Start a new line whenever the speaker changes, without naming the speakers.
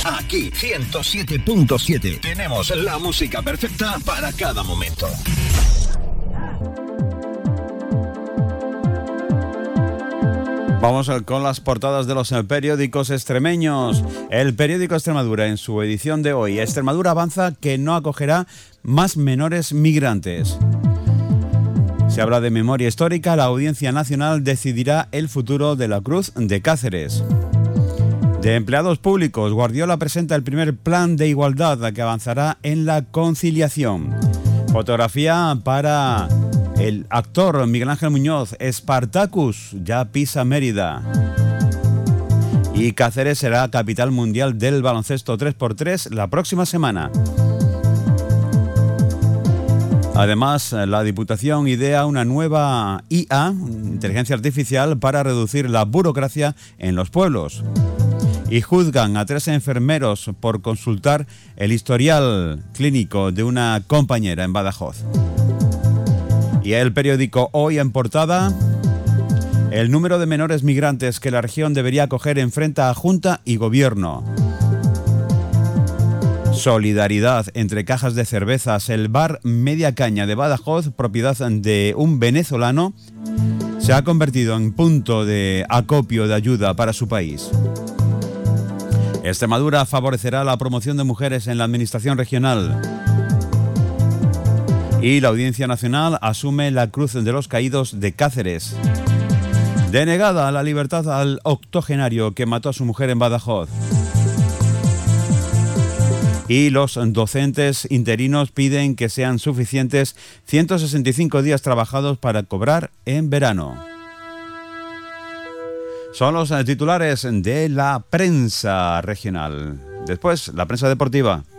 Aquí, 107.7. Tenemos la música perfecta para cada momento.
Vamos con las portadas de los periódicos extremeños. El periódico Extremadura, en su edición de hoy, Extremadura avanza que no acogerá más menores migrantes. Se habla de memoria histórica. La Audiencia Nacional decidirá el futuro de la Cruz de Cáceres. De empleados públicos, Guardiola presenta el primer plan de igualdad que avanzará en la conciliación. Fotografía para el actor Miguel Ángel Muñoz. Spartacus ya pisa Mérida. Y Cáceres será capital mundial del baloncesto 3x3 la próxima semana. Además, la Diputación idea una nueva IA, inteligencia artificial, para reducir la burocracia en los pueblos. Y juzgan a 3 enfermeros por consultar el historial clínico de una compañera en Badajoz. Y el periódico Hoy en portada: el número de menores migrantes que la región debería acoger enfrenta a Junta y Gobierno. Solidaridad entre cajas de cervezas. El bar Media Caña de Badajoz, propiedad de un venezolano, se ha convertido en punto de acopio de ayuda para su país. Extremadura favorecerá la promoción de mujeres en la administración regional. Y la Audiencia Nacional asume la Cruz de los Caídos de Cáceres. Denegada la libertad al octogenario que mató a su mujer en Badajoz. Y los docentes interinos piden que sean suficientes 165 días trabajados para cobrar en verano. Son los titulares de la prensa regional. Después, la prensa deportiva.